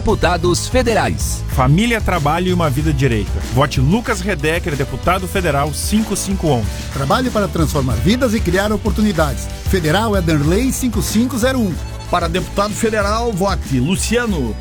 deputados federais. Família, trabalho e uma vida direita. Vote Lucas Redecker, deputado federal 5511. Trabalho para transformar vidas e criar oportunidades. Federal é Danley 5501. Para deputado federal, vote Luciano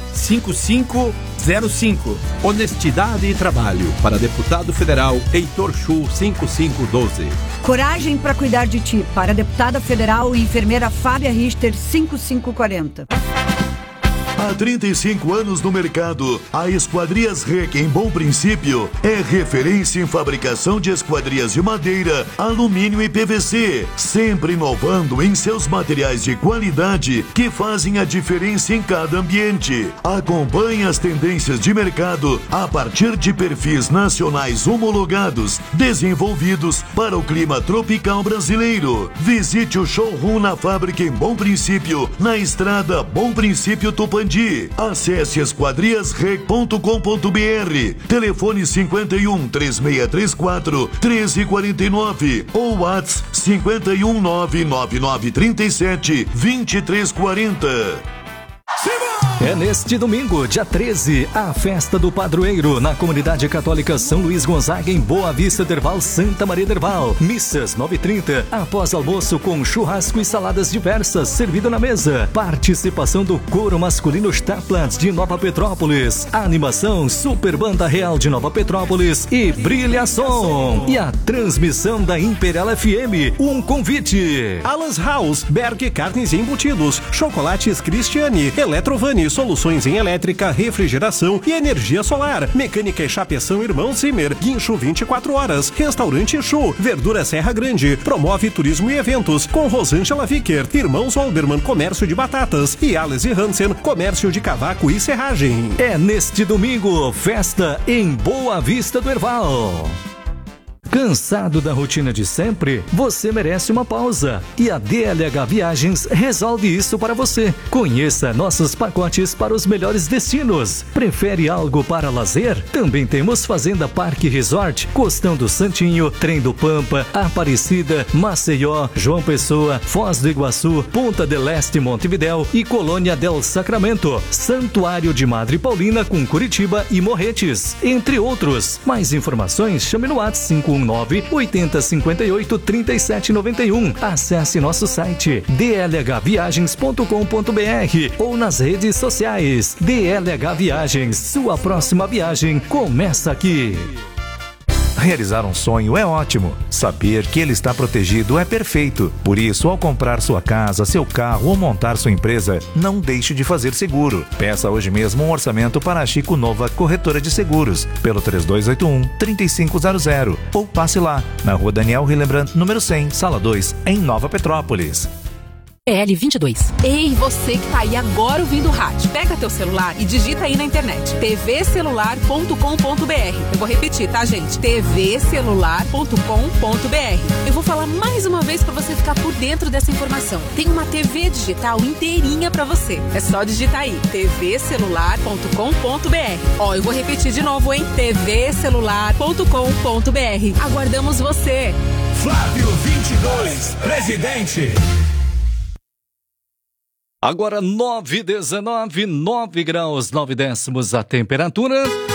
5505. Honestidade e trabalho. Para deputado federal, Heitor Chu 5512. Coragem para cuidar de ti. Para deputada federal e enfermeira Fábia Richter 5540. Há 35 anos no mercado, a Esquadrias Rec, em Bom Princípio, é referência em fabricação de esquadrias de madeira, alumínio e PVC, sempre inovando em seus materiais de qualidade que fazem a diferença em cada ambiente. Acompanhe as tendências de mercado a partir de perfis nacionais homologados, desenvolvidos para o clima tropical brasileiro. Visite o showroom na fábrica em Bom Princípio, na estrada Bom Princípio Tupandi. Acesse esquadriasrec.com.br. Telefone 51 3634 1349 ou WhatsApp 51 99937 2340. É neste domingo, dia 13, a festa do padroeiro na Comunidade Católica São Luís Gonzaga, em Boa Vista Derval, Santa Maria Derval. Missas 9h30, após almoço com churrasco e saladas diversas, servido na mesa. Participação do coro masculino Staplands de Nova Petrópolis. A animação Super Banda Real de Nova Petrópolis e Brilha Som. E a transmissão da Imperial FM. Um convite. Alan's House, Berg Carnes e Embutidos, Chocolates Cristiane, Eletrovani, soluções em elétrica, refrigeração e energia solar. Mecânica e chapeação Irmão Zimmer. Guincho 24 horas. Restaurante Chu. Verdura Serra Grande. Promove turismo e eventos com Rosângela Vicker. Irmãos Olbermann, comércio de batatas. E Alice Hansen, comércio de cavaco e serragem. É neste domingo, festa em Boa Vista do Herval. Cansado da rotina de sempre? Você merece uma pausa. E a DLH Viagens resolve isso para você. Conheça nossos pacotes para os melhores destinos. Prefere algo para lazer? Também temos Fazenda Parque Resort, Costão do Santinho, Trem do Pampa, Aparecida, Maceió, João Pessoa, Foz do Iguaçu, Punta del Este, Montevidéu e Colônia del Sacramento. Santuário de Madre Paulina com Curitiba e Morretes, entre outros. Mais informações, chame no WhatsApp 519-8058-3791. Acesse nosso site dlhviagens.com.br ou nas redes sociais. DLH Viagens, sua próxima viagem começa aqui. Realizar um sonho é ótimo. Saber que ele está protegido é perfeito. Por isso, ao comprar sua casa, seu carro ou montar sua empresa, não deixe de fazer seguro. Peça hoje mesmo um orçamento para a Chico Nova Corretora de Seguros, pelo 3281-3500. Ou passe lá, na Rua Daniel Hillebrand, número 100, Sala 2, em Nova Petrópolis. PL22. Ei, você que tá aí agora ouvindo o rádio, pega teu celular e digita aí na internet tvcelular.com.br. Eu vou repetir, tá, gente? tvcelular.com.br. Eu vou falar mais uma vez pra você ficar por dentro dessa informação. Tem uma TV digital inteirinha pra você. É só digitar aí tvcelular.com.br. Ó, eu vou repetir de novo, hein? tvcelular.com.br. Aguardamos você. Flávio 22, presidente. Agora 9h19, 9 graus 9 décimos a temperatura.